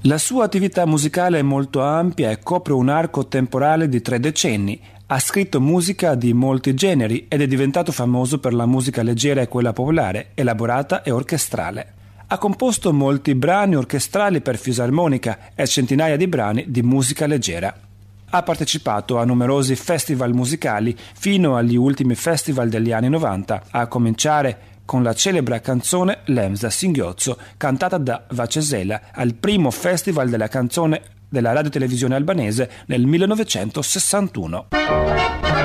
La sua attività musicale è molto ampia e copre un arco temporale di 3 decenni. Ha scritto musica di molti generi ed è diventato famoso per la musica leggera e quella popolare, elaborata e orchestrale. Ha composto molti brani orchestrali per fisarmonica e centinaia di brani di musica leggera. Ha partecipato a numerosi festival musicali fino agli ultimi festival degli anni 90, a cominciare con la celebre canzone Lemza Singhiozzo, cantata da Vacesela al primo festival della canzone della radiotelevisione albanese nel 1961.